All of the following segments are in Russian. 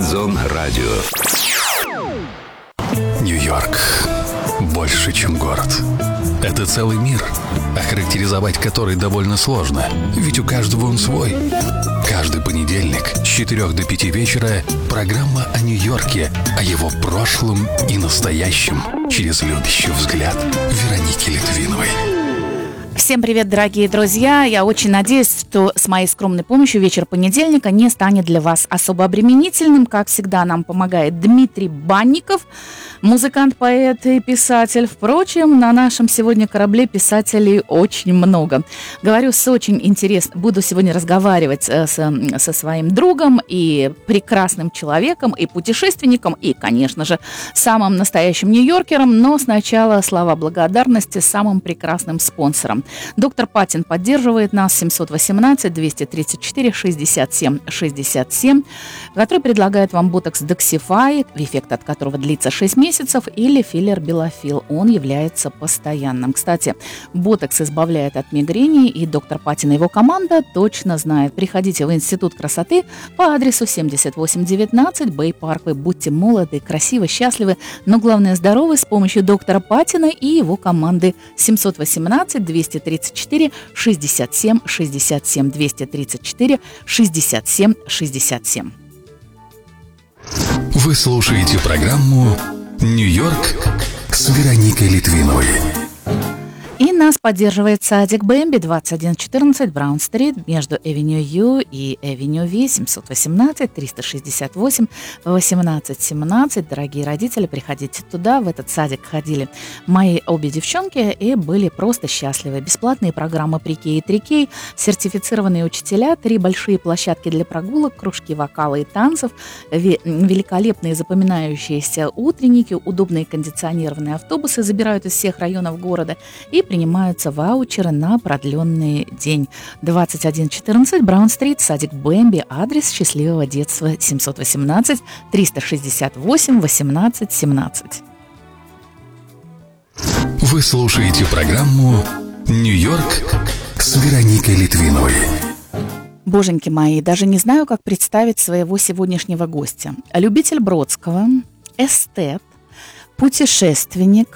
Редзон Радио. Нью-Йорк больше, чем город. Это целый мир, охарактеризовать который довольно сложно, ведь у каждого он свой. Каждый понедельник с 4 до 5 вечера программа о Нью-Йорке, о его прошлом и настоящем через любящий взгляд Вероники Литвиновой. Всем привет, дорогие друзья! Я очень надеюсь, что с моей скромной помощью вечер понедельника не станет для вас особо обременительным. Как всегда, нам помогает Дмитрий Банников, музыкант, поэт и писатель. Впрочем, на нашем сегодня корабле писателей очень много. Говорю, буду сегодня разговаривать со своим другом и прекрасным человеком, и путешественником, и, конечно же, самым настоящим нью-йоркером. Но сначала слова благодарности самым прекрасным спонсорам. Доктор Патин поддерживает нас 700-18-234-67-67, который предлагает вам ботокс Doxify, эффект от которого длится 6 месяцев, или филлер Белофил. Он является постоянным. Кстати, ботокс избавляет от мигрени, и доктор Патин и его команда точно знает. Приходите в Институт красоты по адресу 7819 Бэй-Парквей. Будьте молоды, красивы, счастливы, но главное здоровы с помощью доктора Патина и его команды. 718-234-67-67, 234-67-67. Вы слушаете программу «Нью-Йорк» с Вероникой Литвиновой. И нас поддерживает садик Бэмби, 2114 Браун-стрит, между Эвеню Ю и Эвеню Ви, 718-368-1817. Дорогие родители, приходите туда. В этот садик ходили мои обе девчонки и были просто счастливы. Бесплатные программы «При-кей» и «Три-кей», сертифицированные учителя, 3 большие площадки для прогулок, кружки вокала и танцев, великолепные запоминающиеся утренники, удобные кондиционированные автобусы забирают из всех районов города и принимаются ваучеры на продленный день. 2114 Браун-стрит, садик Бэмби, адрес счастливого детства 718-368-1817. Вы слушаете программу «Нью-Йорк» с Вероникой Литвиновой. Боженьки мои, даже не знаю, как представить своего сегодняшнего гостя. Любитель Бродского, эстет, путешественник,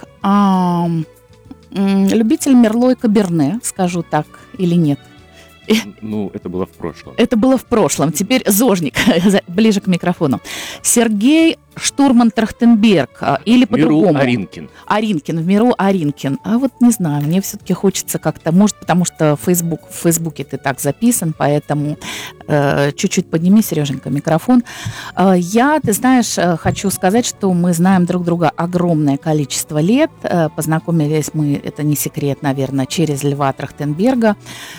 любитель Мерло и Каберне, скажу так, или нет? Ну, это было в прошлом. Это было в прошлом. Теперь зожник, ближе к микрофону. Сергей Штурман Трахтенберг, или по-другому. Миру Аринкин. Аринкин, в миру Аринкин. А вот не знаю, мне все-таки хочется как-то, может, потому что в Фейсбуке ты так записан, поэтому чуть-чуть подними, Сереженька, микрофон. Ты знаешь, хочу сказать, что мы знаем друг друга огромное количество лет. Познакомились мы, это не секрет, наверное, через Льва Трахтенберга.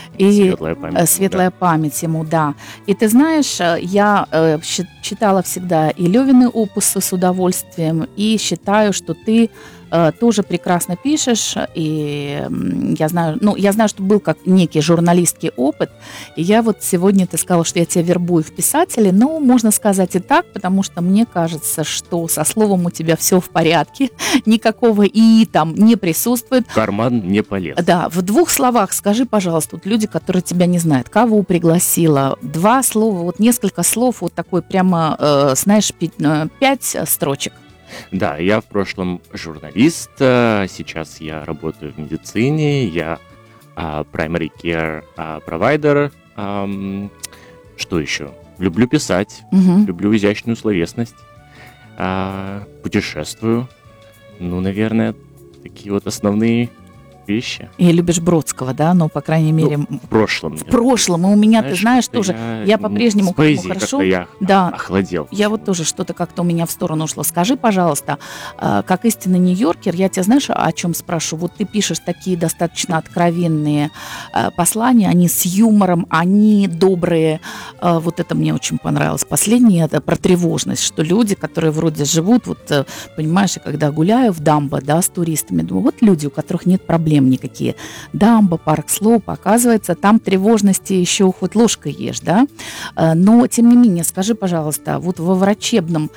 Светлая память ему, да. И ты знаешь, я читала всегда и Левины опусы с удовольствием, и считаю, что ты тоже прекрасно пишешь, и я знаю, что был как некий журналистский опыт, и я вот сегодня, ты сказала, что я тебя вербую в писатели, но можно сказать и так, потому что мне кажется, что со словом у тебя все в порядке, никакого «и» там не присутствует. Карман не полез. Да, в 2 словах скажи, пожалуйста, вот люди, которые тебя не знают, кого пригласила, 2 слова, вот несколько слов, вот такой прямо, знаешь, 5 строчек. Да, я в прошлом журналист, сейчас я работаю в медицине, я primary care provider. Что еще? Люблю писать, люблю изящную словесность, путешествую. Ну, наверное, такие вот основные вещи. И любишь Бродского, да? Ну, по крайней мере... в прошлом. В прошлом. И у меня, ты знаешь, тоже... Я по-прежнему... С поэзией хорошо. я да. охладел. Я вот тоже что-то как-то у меня в сторону ушло. Скажи, пожалуйста, как истинный нью-йоркер, я тебя, знаешь, о чем спрошу? Вот ты пишешь такие достаточно откровенные послания, они с юмором, они добрые. Вот это мне очень понравилось. Последнее, это про тревожность, что люди, которые вроде живут, вот, понимаешь, я когда гуляю в Дамбо, да, с туристами, думаю, вот люди, у которых нет проблем совсем никакие. Дамба, парк Слоуп, оказывается, там тревожности еще хоть ложкой ешь, да? Но, тем не менее, скажи, пожалуйста, вот во врачебном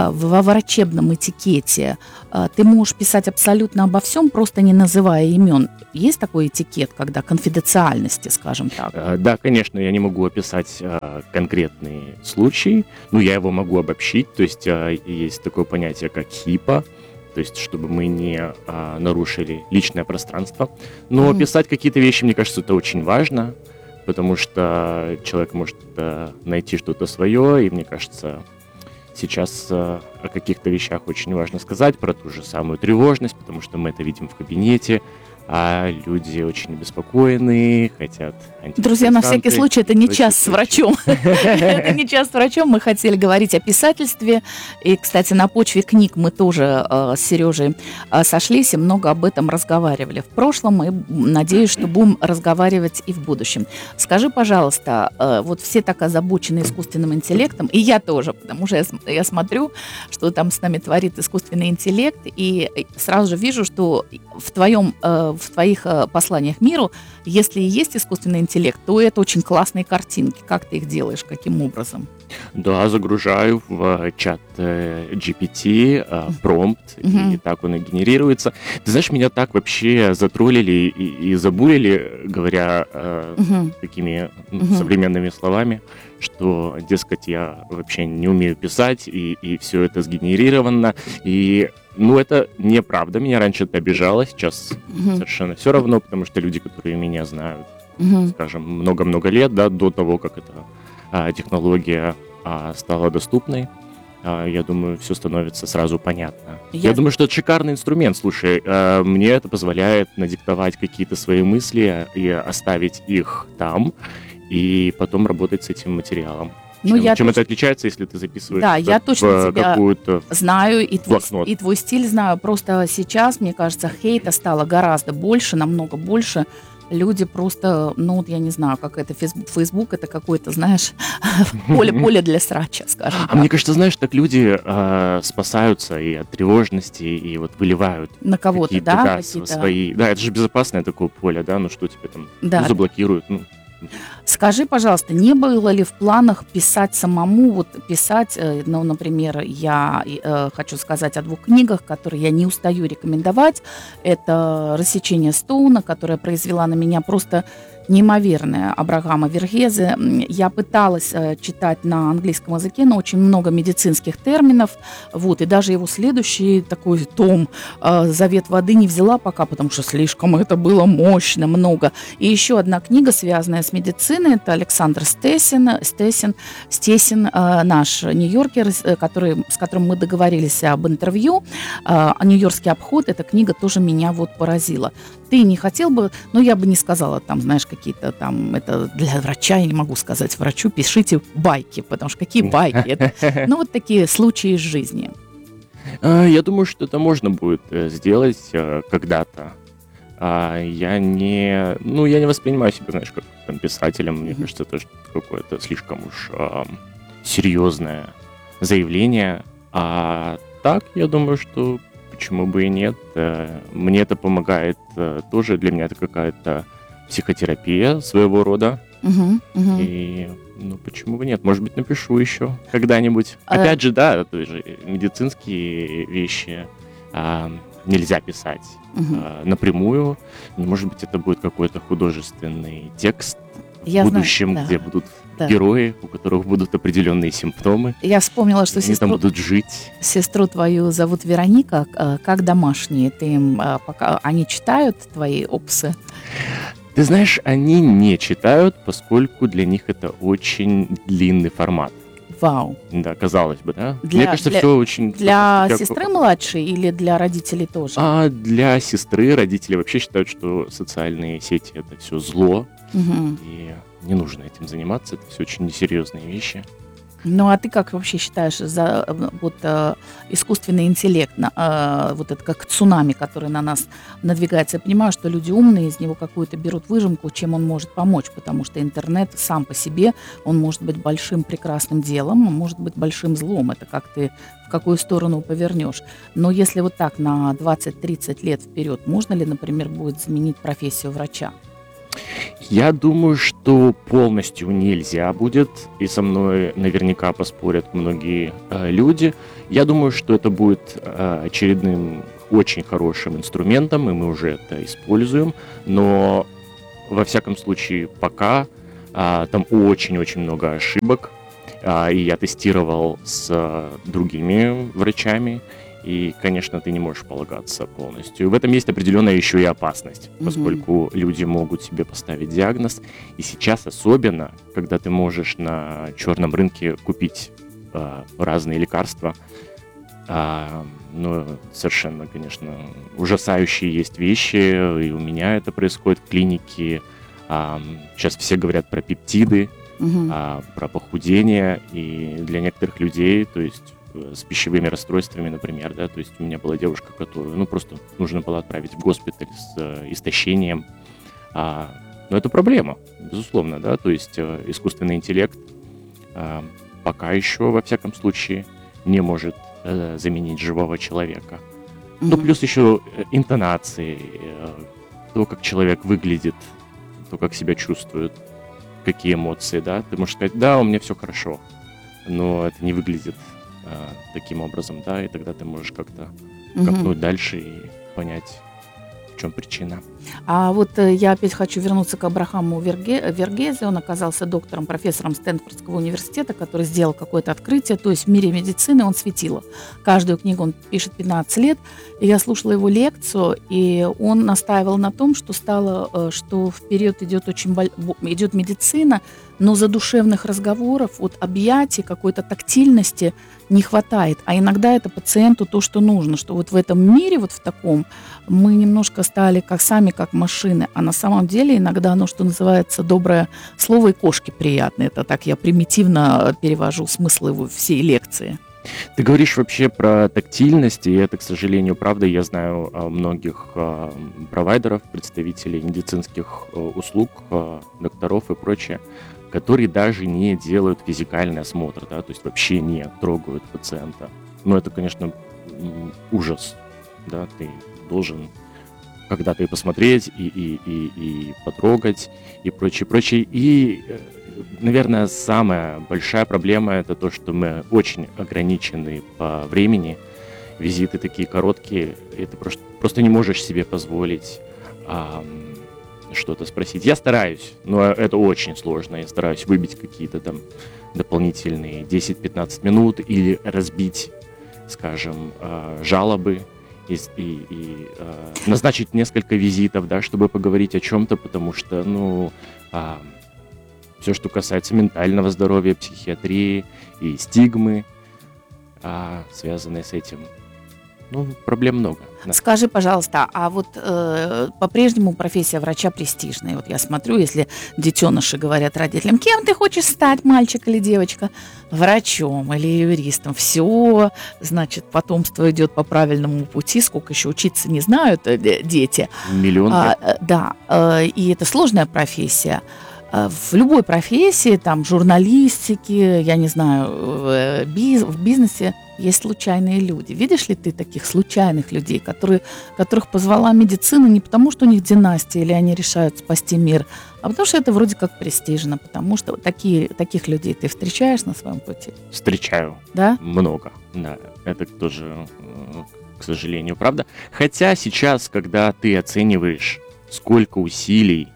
этикете ты можешь писать абсолютно обо всем, просто не называя имен. Есть такой этикет, когда конфиденциальности, скажем так? Да, конечно, я не могу описать конкретный случай, но я его могу обобщить. То есть есть такое понятие, как HIPAA, то есть чтобы мы не нарушили личное пространство. Но писать какие-то вещи, мне кажется, это очень важно, потому что человек может найти что-то свое, и мне кажется, сейчас о каких-то вещах очень важно сказать, про ту же самую тревожность, потому что мы это видим в кабинете, а люди очень обеспокоены, хотят антидепрессанты. Друзья, на всякий случай, это не час с врачом. Это не час с врачом. Мы хотели говорить о писательстве. И, кстати, на почве книг мы тоже с Сережей сошлись и много об этом разговаривали в прошлом. И надеюсь, что будем разговаривать и в будущем. Скажи, пожалуйста, вот все так озабочены искусственным интеллектом, и я тоже, потому что я смотрю, что там с нами творит искусственный интеллект, и сразу же вижу, что в твоих посланиях миру, если и есть искусственный интеллект, то это очень классные картинки. Как ты их делаешь, каким образом? Да, загружаю в чат GPT промпт, и так он и генерируется. Ты знаешь, меня так вообще затроллили и забулили, говоря такими современными словами, что, дескать, я вообще не умею писать, и все это сгенерировано, и это неправда, меня раньше это обижало, сейчас совершенно все равно, потому что люди, которые меня знают, скажем, много-много лет, да, до того, как эта технология стала доступной, я думаю, все становится сразу понятно. Я думаю, что это шикарный инструмент. Слушай, мне это позволяет надиктовать какие-то свои мысли и оставить их там, и потом работать с этим материалом. Чем это отличается, если ты записываешь я точно тебя какую-то знаю, и блокнот? И твой стиль знаю. Просто сейчас, мне кажется, хейта стало гораздо больше, намного больше. Люди просто, я не знаю, как это, Facebook это какое-то, знаешь, поле для срача, скажем так. А мне кажется, знаешь, так люди спасаются и от тревожности, и вот выливают на кого-то, какие-то свои... Да, это же безопасное такое поле, да, что тебе там заблокируют, Скажи, пожалуйста, не было ли в планах писать самому, например, я хочу сказать о 2 книгах, которые я не устаю рекомендовать. Это «Рассечение Стоуна», которая произвела на меня просто неимоверное, Абрахама Вергезе. Я пыталась читать на английском языке, но очень много медицинских терминов. И даже его следующий такой том «Завет воды» не взяла пока, потому что слишком это было мощно, много. И еще одна книга, связанная с медициной, это Александр Стесин, наш нью-йоркер, с которым мы договорились об интервью. «Нью-Йоркский обход», эта книга тоже меня поразила. Ты не хотел бы, я бы не сказала, знаешь, какие-то это для врача, я не могу сказать врачу, пишите байки, потому что какие байки? Это, такие случаи из жизни. Я думаю, что это можно будет сделать когда-то. Я не воспринимаю себя, знаешь, как писателем. Мне кажется, это какое-то слишком уж серьезное заявление. А так, я думаю, что почему бы и нет. Мне это помогает тоже. Для меня это какая-то психотерапия своего рода. И, почему бы нет? Может быть, напишу еще когда-нибудь. Опять же, да, то же медицинские вещи нельзя писать напрямую. Может быть, это будет какой-то художественный текст в будущем, где будут герои, у которых будут определенные симптомы. Я вспомнила, что они там будут жить. Сестру твою зовут Вероника. Как домашние? Они читают твои опусы? Ты знаешь, они не читают, поскольку для них это очень длинный формат. Вау. Да, казалось бы, да? Мне кажется, все очень... Для сестры младшей или для родителей тоже? Для сестры родители вообще считают, что социальные сети — это все зло, и не нужно этим заниматься, это все очень несерьезные вещи. Ну, а ты как вообще считаешь, искусственный интеллект, вот это как цунами, который на нас надвигается? Я понимаю, что люди умные, из него какую-то берут выжимку, чем он может помочь, потому что интернет сам по себе, он может быть большим прекрасным делом, он может быть большим злом. Это как ты в какую сторону повернешь. Но если вот так на 20-30 лет вперед, можно ли, например, будет заменить профессию врача? Я думаю, что полностью нельзя будет, и со мной наверняка поспорят многие люди. Я думаю, что это будет очередным очень хорошим инструментом, и мы уже это используем, но во всяком случае пока там очень-очень много ошибок, и я тестировал с другими врачами, и, конечно, ты не можешь полагаться полностью. В этом есть определенная еще и опасность, поскольку люди могут себе поставить диагноз. И сейчас особенно, когда ты можешь на черном рынке купить разные лекарства, ну, совершенно, конечно, ужасающие есть вещи, и у меня это происходит в клинике. Сейчас все говорят про пептиды, про похудение, и для некоторых людей, то есть с пищевыми расстройствами, например, да, то есть у меня была девушка, которую, ну, просто нужно было отправить в госпиталь с истощением, но это проблема, безусловно, да, то есть искусственный интеллект пока еще, во всяком случае, не может заменить живого человека. Ну, плюс еще интонации, то, как человек выглядит, то, как себя чувствует, какие эмоции, да, ты можешь сказать, да, у меня все хорошо, но это не выглядит таким образом, да, и тогда ты можешь как-то копнуть дальше и понять, в чем причина. А вот я опять хочу вернуться к Абрахаму Вергезе. Он оказался доктором, профессором Стэнфордского университета, который сделал какое-то открытие. То есть в мире медицины он светило. Каждую книгу он пишет 15 лет. И я слушала его лекцию, и он настаивал на том, что вперед идет медицина, но задушевных разговоров, вот объятий, какой-то тактильности не хватает. А иногда это пациенту то, что нужно, что вот в этом мире, вот в таком, мы немножко стали как машины, а на самом деле иногда оно, что называется, доброе слово и кошке приятно. Это так я примитивно перевожу смысл его всей лекции. Ты говоришь вообще про тактильность, и это, к сожалению, правда. Я знаю многих провайдеров, представителей медицинских услуг, докторов и прочее, которые даже не делают физикальный осмотр, да, то есть вообще не трогают пациента. Но это, конечно, ужас, да, ты должен когда-то и посмотреть, и потрогать, и прочее. И, наверное, самая большая проблема – это то, что мы очень ограничены по времени. Визиты такие короткие, и ты просто не можешь себе позволить что-то спросить. Я стараюсь, но это очень сложно. Я стараюсь выбить какие-то там дополнительные 10-15 минут или разбить, скажем, жалобы, и назначить несколько визитов, да, чтобы поговорить о чем-то, потому что, все, что касается ментального здоровья, психиатрии и стигмы, связанные с этим, проблем много. Да. Скажи, пожалуйста, а вот по-прежнему профессия врача престижная? Вот я смотрю, если детеныши говорят родителям, кем ты хочешь стать, мальчик или девочка? Врачом или юристом. Все, значит, потомство идет по правильному пути. Сколько еще учиться не знают дети. Миллион лет. Да, и это сложная профессия. В любой профессии, там, журналистике, я не знаю, в бизнесе есть случайные люди. Видишь ли ты таких случайных людей, которых позвала медицина не потому, что у них династия или они решают спасти мир, а потому что это вроде как престижно, потому что таких людей ты встречаешь на своем пути? Встречаю. Да? Много. Да, это тоже, к сожалению, правда. Хотя сейчас, когда ты оцениваешь, сколько усилий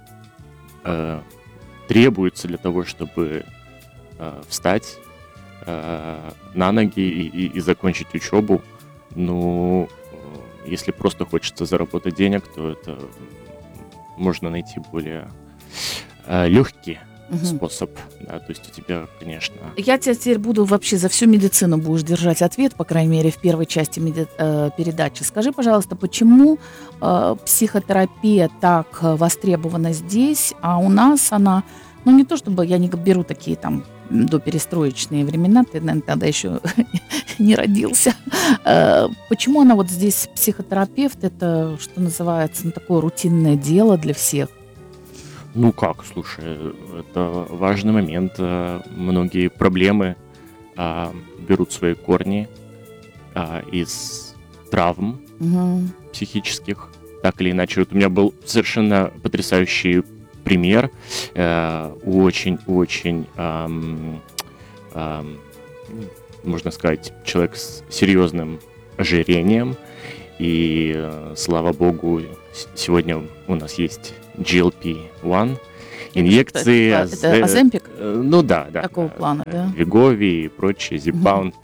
требуется для того, чтобы встать на ноги и закончить учебу, если просто хочется заработать денег, то это можно найти более легкий способ. Да, то есть у тебя, конечно... Я тебя теперь буду вообще за всю медицину будешь держать ответ, по крайней мере, в первой части передачи. Скажи, пожалуйста, почему психотерапия так востребована здесь, а у нас она... не то чтобы я не беру такие там доперестроечные времена, ты, наверное, тогда еще не родился. Почему она вот здесь психотерапевт? Это, что называется, такое рутинное дело для всех? Ну как, слушай, это важный момент. Многие проблемы берут свои корни из травм психических, так или иначе. Вот у меня был совершенно потрясающий пример. Очень-очень, можно сказать, человек с серьезным ожирением. И, слава богу, сегодня у нас есть GLP-1 инъекции. Это Оземпик? Ну да. Такого плана, да? Вегови и прочее, Zepbound.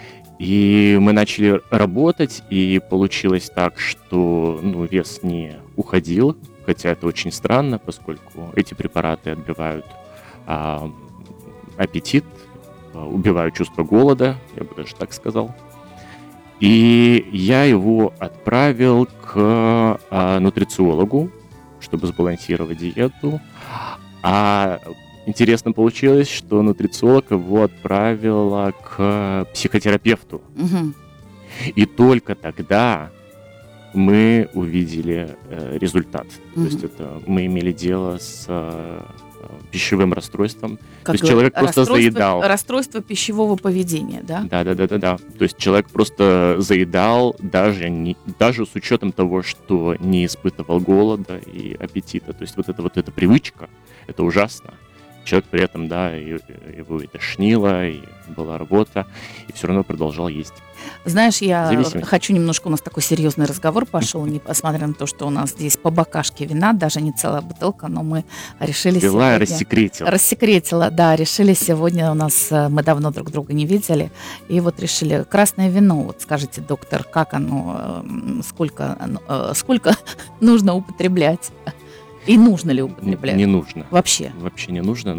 И мы начали работать, и получилось так, что вес не уходил, хотя это очень странно, поскольку эти препараты отбивают аппетит, убивают чувство голода, я бы даже так сказал. И я его отправил к нутрициологу, чтобы сбалансировать диету. А интересно получилось, что нутрициолог его отправила к психотерапевту. И только тогда мы увидели результат. То есть это мы имели дело с пищевым расстройством. То есть человек просто заедал. Расстройство пищевого поведения, да? Да. То есть человек просто заедал даже с учетом того, что не испытывал голода и аппетита. То есть вот эта привычка, это ужасно. Человек при этом, его и тошнило, и была работа, и все равно продолжал есть. Знаешь, я хочу немножко, у нас такой серьезный разговор пошел, несмотря на то, что у нас здесь по бокашке вина, даже не целая бутылка, но мы решили сегодня... Рассекретила, да, решили сегодня у нас, мы давно друг друга не видели, и вот решили, красное вино, вот скажите, доктор, как оно, сколько нужно употреблять? И нужно ли употреблять? Не нужно. Вообще не нужно,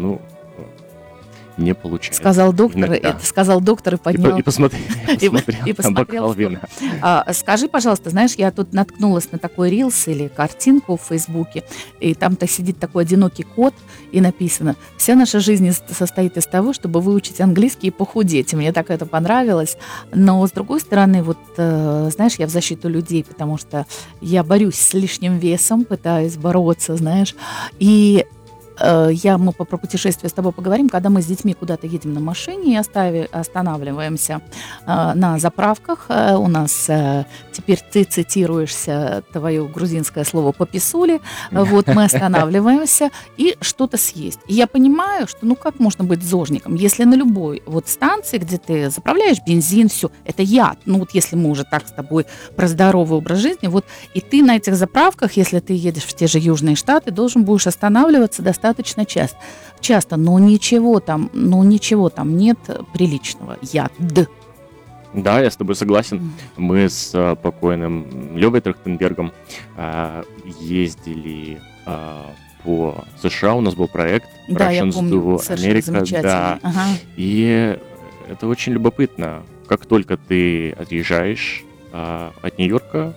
не получается. Сказал доктор и поднял. И посмотрел на бокал вина. Скажи, пожалуйста, знаешь, я тут наткнулась на такой рилс или картинку в Фейсбуке, и там-то сидит такой одинокий кот, и написано: «Вся наша жизнь состоит из того, чтобы выучить английский и похудеть». И мне так это понравилось. Но, с другой стороны, вот, знаешь, я в защиту людей, потому что я борюсь с лишним весом, пытаюсь бороться, знаешь, и мы про путешествие с тобой поговорим, когда мы с детьми куда-то едем на машине и останавливаемся на заправках. У нас теперь ты цитируешься, твое грузинское слово «пописули». Вот мы останавливаемся и что-то съесть. И я понимаю, что как можно быть зожником, если на любой станции, где ты заправляешь бензин, все, это яд. Если мы уже так с тобой про здоровый образ жизни, и ты на этих заправках, если ты едешь в те же Южные Штаты, должен будешь останавливаться достаточно часто, но ничего там нет приличного. Яд. Да, я с тобой согласен. Мы с покойным Левой Трахтенбергом ездили по США. У нас был проект Russians to America. Да. Ага. И это очень любопытно. Как только ты отъезжаешь от Нью-Йорка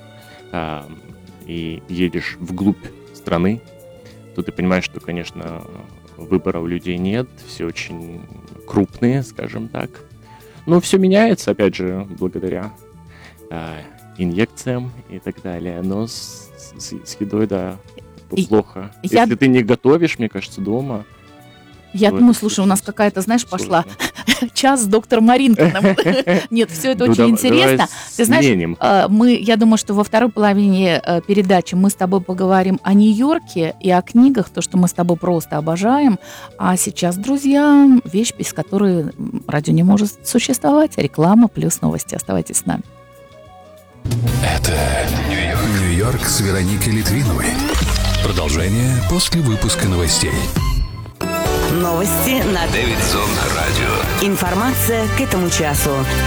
и едешь вглубь страны, то ты понимаешь, что, конечно, выбора у людей нет, все очень крупные, скажем так. Но все меняется, опять же, благодаря инъекциям и так далее. Но с едой, да, плохо. Если ты не готовишь, мне кажется, дома... Я думаю, слушай, у нас какая-то, знаешь, пошла час с доктором Маринкиным. Нет, все это очень интересно. Ты знаешь, я думаю, что во второй половине передачи мы с тобой поговорим о Нью-Йорке и о книгах, то, что мы с тобой просто обожаем. А сейчас, друзья, вещь, без которой радио не может существовать. Реклама плюс новости. Оставайтесь с нами. Это Нью-Йорк с Вероникой Литвиновой. Продолжение после выпуска новостей. Новости на Дэвидсон Радио. Информация к этому часу.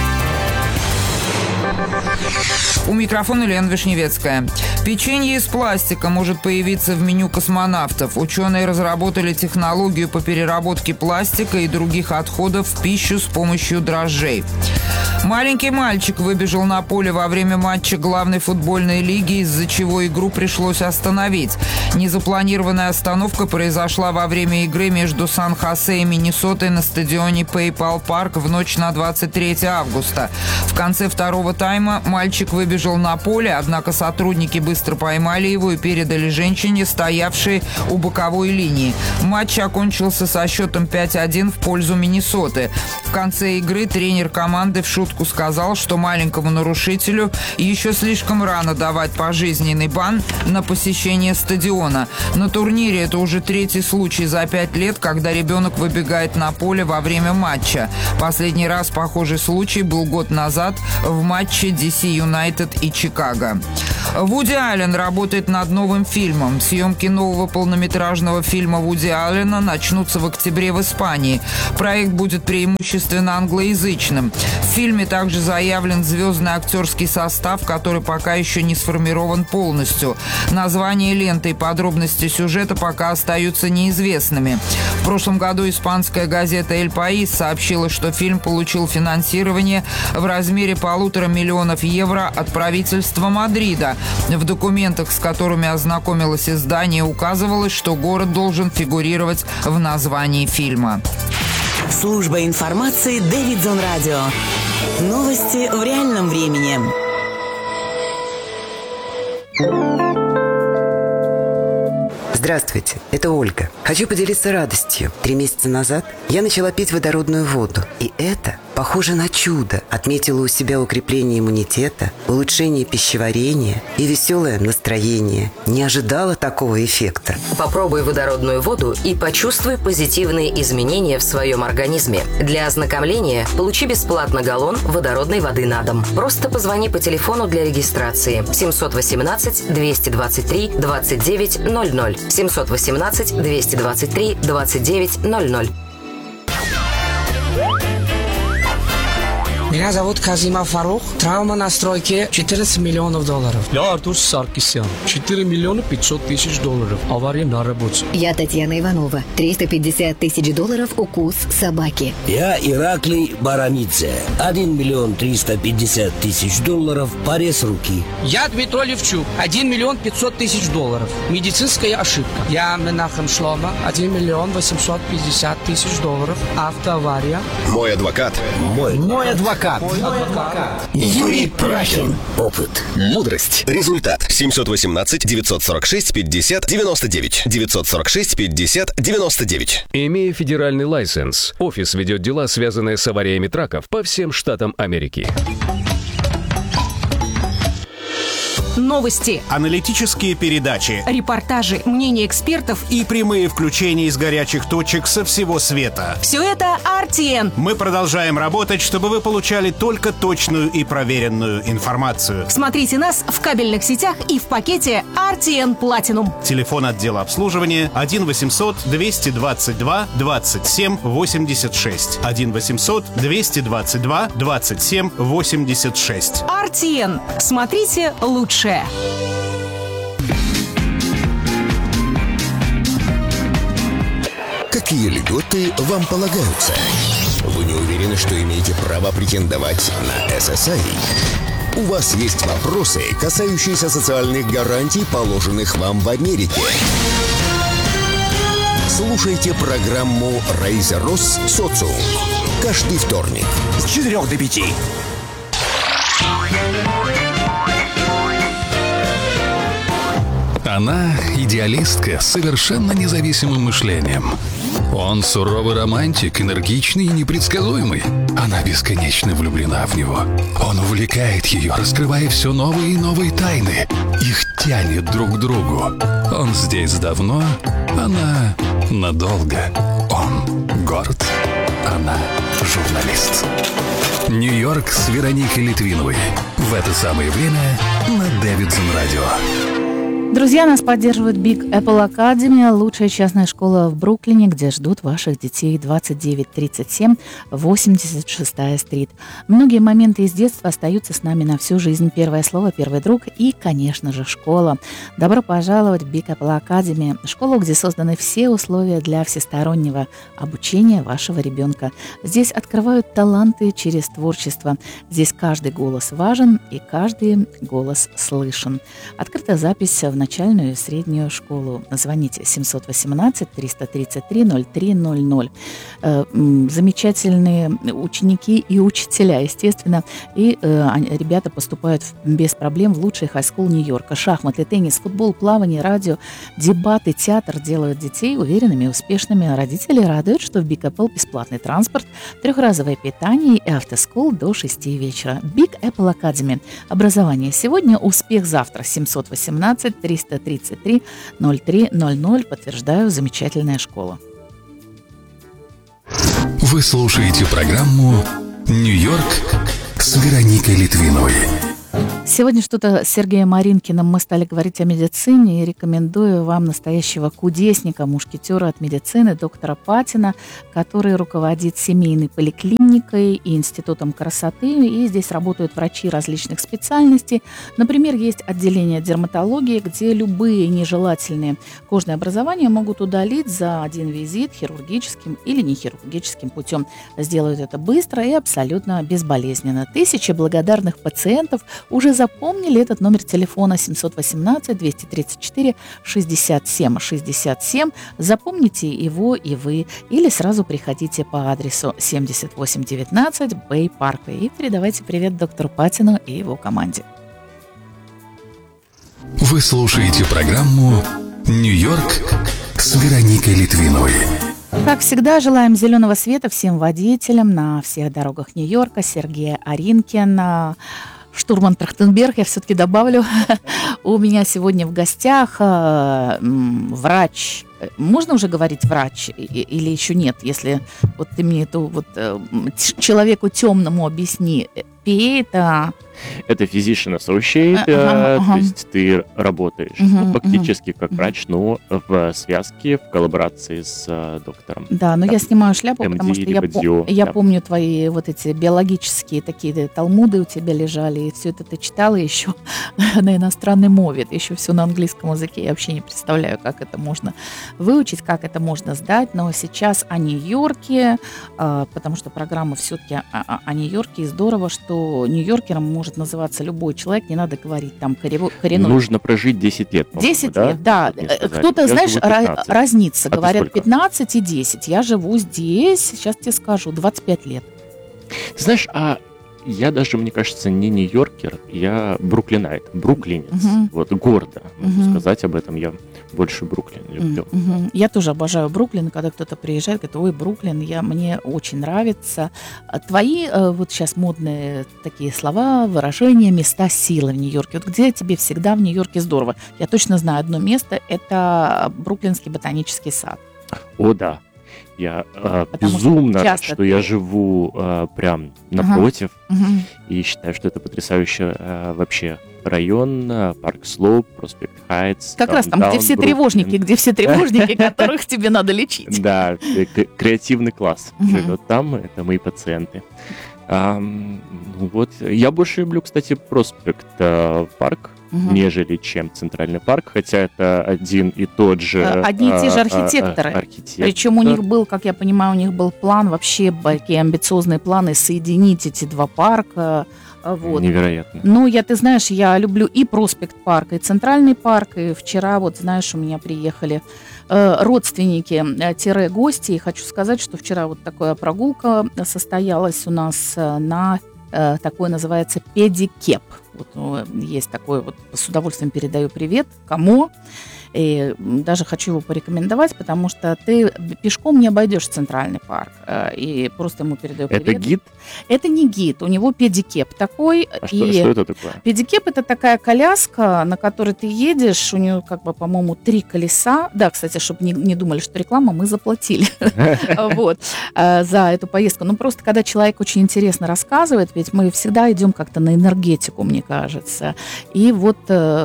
У микрофона Лена Вишневецкая. Печенье из пластика может появиться в меню космонавтов. Ученые разработали технологию по переработке пластика и других отходов в пищу с помощью дрожжей. Маленький мальчик выбежал на поле во время матча главной футбольной лиги, из-за чего игру пришлось остановить. Незапланированная остановка произошла во время игры между Сан-Хосе и Миннесотой на стадионе PayPal Park в ночь на 23 августа. В конце второго тайма мальчик выбежал на поле, однако сотрудники быстро поймали его и передали женщине, стоявшей у боковой линии. Матч окончился со счетом 5-1 в пользу Миннесоты. В конце игры тренер команды в шутку сказал, что маленькому нарушителю еще слишком рано давать пожизненный бан на посещение стадиона. На турнире это уже третий случай за 5 лет, когда ребенок выбегает на поле во время матча. Последний раз похожий случай был год назад в матче DC Юнайтед и Чикаго. Вуди Аллен работает над новым фильмом. Съемки нового полнометражного фильма Вуди Аллена начнутся в октябре в Испании. Проект будет преимущественно англоязычным. В фильме также заявлен звездный актерский состав, который пока еще не сформирован полностью. Название ленты и подробности сюжета пока остаются неизвестными. В прошлом году испанская газета «Эль Паис» сообщила, что фильм получил финансирование в размере 1,5 миллиона евро от правительства Мадрида. В документах, с которыми ознакомилось издание, указывалось, что город должен фигурировать в названии фильма. Служба информации Дэвидсон Радио. Новости в реальном времени. Здравствуйте, это Ольга. Хочу поделиться радостью. 3 месяца назад я начала пить водородную воду. И это похоже на чудо. Отметила у себя укрепление иммунитета, улучшение пищеварения и веселое настроение. Не ожидала такого эффекта. Попробуй водородную воду и почувствуй позитивные изменения в своем организме. Для ознакомления получи бесплатно галлон водородной воды на дом. Просто позвони по телефону для регистрации 718 223 29 00. 718 223 29 00. Меня зовут Казимов Фарух. Травма на стройке 14 миллионов долларов. Я Артур Саркисян. 4 миллиона 500 тысяч долларов. Авария на работе. Я Татьяна Иванова. 350 тысяч долларов укус собаки. Я Ираклий Барамидзе. 1 миллион 350 тысяч долларов порез руки. Я Дмитрий Левчук. 1 миллион 500 тысяч долларов. Медицинская ошибка. Я Менахем Шлома. 1 миллион 850 тысяч долларов. Автоавария. Мой адвокат. Мой адвокат. Юрий Прахин. Опыт. Мудрость. Результат. 718 946 50 99. 946 50 99. Имея федеральный лайсенс, офис ведет дела, связанные с авариями траков по всем штатам Америки. Новости, аналитические передачи, репортажи, мнения экспертов и прямые включения из горячих точек со всего света. Все это RTN. Мы продолжаем работать, чтобы вы получали только точную и проверенную информацию. Смотрите нас в кабельных сетях и в пакете RTN Platinum. Телефон отдела обслуживания 1 800 222 27 86. 1 800 222 27 86. RTN. Смотрите лучше. Какие льготы вам полагаются? Вы не уверены, что имеете право претендовать на SSI? У вас есть вопросы, касающиеся социальных гарантий, положенных вам в Америке? Слушайте программу «Рейзер Росс. Социум» каждый вторник с 4 до 5. Она идеалистка с совершенно независимым мышлением. Он суровый романтик, энергичный и непредсказуемый. Она бесконечно влюблена в него. Он увлекает ее, раскрывая все новые и новые тайны. Их тянет друг к другу. Он здесь давно, она надолго. Он горд, она журналист. Нью-Йорк с Вероникой Литвиновой. В это самое время на Дэвидсон Радио. Друзья, нас поддерживает Big Apple Academy, лучшая частная школа в Бруклине, где ждут ваших детей. 2937 86-я стрит. Многие моменты из детства остаются с нами на всю жизнь. Первое слово, первый друг и, конечно же, школа. Добро пожаловать в Big Apple Academy, школу, где созданы все условия для всестороннего обучения вашего ребенка. Здесь открывают таланты через творчество. Здесь каждый голос важен и каждый голос слышен. Открыта запись в начальную и среднюю школу. Звоните 718-333-0300. Замечательные ученики и учителя, естественно. И ребята поступают без проблем в лучший хай-скул Нью-Йорка. Шахматы, теннис, футбол, плавание, радио, дебаты, театр делают детей уверенными и успешными. Родители радуют, что в Big Apple бесплатный транспорт, трехразовое питание и автоскул до 6 вечера. Big Apple Academy. Образование сегодня, успех завтра. 718-333-0300. Подтверждаю, замечательная школа. Вы слушаете программу «Нью-Йорк» с Вероникой Литвиновой. Сегодня что-то с Сергеем Аринкиным мы стали говорить о медицине, и рекомендую вам настоящего кудесника, мушкетера от медицины, доктора Патина, который руководит семейной поликлиникой и институтом красоты, и здесь работают врачи различных специальностей. Например, есть отделение дерматологии, где любые нежелательные кожные образования могут удалить за один визит хирургическим или нехирургическим путем. Сделают это быстро и абсолютно безболезненно. Тысячи благодарных пациентов уже запомнили этот номер телефона 718-234-67-67. Запомните его и вы. Или сразу приходите по адресу 7819 Бэй Парквей и передавайте привет доктору Патину и его команде. Вы слушаете программу «Нью-Йорк» с Вероникой Литвиновой. Как всегда, желаем зеленого света всем водителям на всех дорогах Нью-Йорка. Сергей Аринкин, штурман Трахтенберг, я все-таки добавлю. У меня сегодня в гостях врач. Можно уже говорить врач или еще нет? Если вот ты мне эту вот человеку темному объясни. Это physician associate, то есть ты работаешь фактически как врач, но в связке, в коллаборации с доктором. Да, но я снимаю шляпу, MD, потому что я помню твои вот эти биологические такие талмуды у тебя лежали, и все это ты читала еще на иностранной мове, это еще все на английском языке, я вообще не представляю, как это можно выучить, как это можно сдать, но сейчас о Нью-Йорке, потому что программа все-таки о Нью-Йорке, и здорово, что нью-йоркером может называться любой человек, не надо говорить там коренной. Нужно прожить 10 лет. 10 лет, да. Кто-то, знаешь, разнится, говорят 15 и 10. Я живу здесь, сейчас тебе скажу, 25 лет. Знаешь, я даже, мне кажется, не нью-йоркер, я бруклинайт, бруклинец. Вот, гордо могу сказать об этом, я больше Бруклин люблю. Я тоже обожаю Бруклин, когда кто-то приезжает, говорит, ой, Бруклин, мне очень нравится. Твои вот сейчас модные такие слова, выражения, места силы в Нью-Йорке. Вот где тебе всегда в Нью-Йорке здорово? Я точно знаю одно место, это Бруклинский ботанический сад. О, да. Я безумно рад, что я живу прям напротив, и считаю, что это потрясающий вообще район, Парк Слоуп, Проспект Хайтс. Как раз там, где все тревожники, которых тебе надо лечить. Да, креативный класс живет там, это мои пациенты. Вот. Я больше люблю, кстати, Проспект Парк, нежели чем Центральный парк, хотя это один и тот же одни и те же архитекторы. Причем у них был, как я понимаю, у них был план, вообще такие амбициозные планы соединить эти два парка. Вот. Невероятно. Ну, ты знаешь, я люблю и Проспект парк, и Центральный парк, и вчера, вот знаешь, у меня приехали родственники-гости, и хочу сказать, что вчера вот такая прогулка состоялась у нас на такое называется педикеп. Вот есть такое, вот с удовольствием передаю привет. Кому? И даже хочу его порекомендовать, потому что ты пешком не обойдешь Центральный парк. И просто ему передаю привет. Это гид? Это не гид, у него педикеп такой. А что это такое? Педикеп — это такая коляска, на которой ты едешь, у нее, по-моему, 3 колеса. Да, кстати, чтобы не думали, что реклама, мы заплатили за эту поездку. Ну, просто когда человек очень интересно рассказывает, ведь мы всегда идем как-то на энергетику, мне кажется. И вот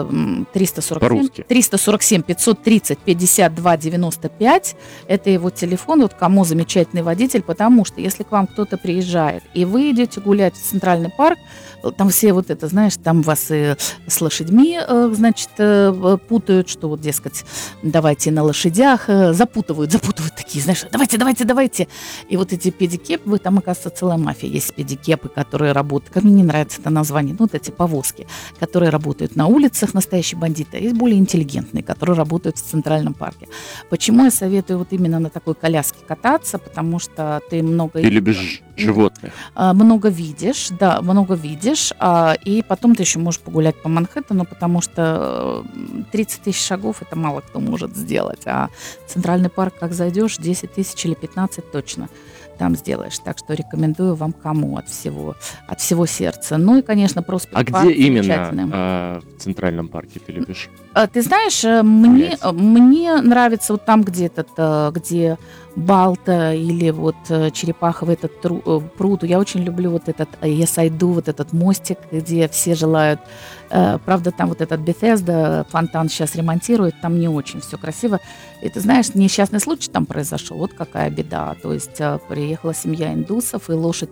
347 530 52 95 — это его телефон, вот кому замечательный водитель, потому что если к вам кто-то приезжает, и вы идете гулять в Центральный парк, там все вот это, знаешь, там вас и с лошадьми, значит, путают, что вот, дескать, давайте на лошадях, запутывают такие, знаешь, давайте. И вот эти педикепы, там, оказывается, целая мафия. Есть педикепы, которые работают, как мне не нравится это название, ну, вот эти повозки, которые работают на улицах, настоящие бандиты, а есть более интеллигентные, которые работают в Центральном парке. Почему я советую вот именно на такой коляске кататься? Потому что ты много... Ты любишь животных. Много видишь, и потом ты еще можешь погулять по Манхэттену, потому что 30 тысяч шагов это мало кто может сделать, а Центральный парк, как зайдешь, 10 тысяч или 15 точно там сделаешь. Так что рекомендую вам кому от всего сердца. Ну и, конечно, просто... А где именно в Центральном парке ты любишь? Ты знаешь, мне нравится вот там, где где Балта или вот Черепаховый этот пруд. Я очень люблю вот этот Есайду, вот этот мостик, где все желают. Правда, там вот этот Бефезда фонтан сейчас ремонтируют, там не очень все красиво. И ты знаешь, несчастный случай там произошел, вот какая беда. То есть приехала семья индусов, и лошадь